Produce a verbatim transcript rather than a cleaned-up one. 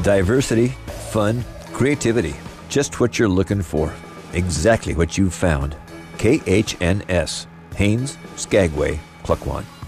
Diversity, fun, creativity. Just what you're looking for. Exactly what you've found. K H N S, Haines, Skagway, Klukwan.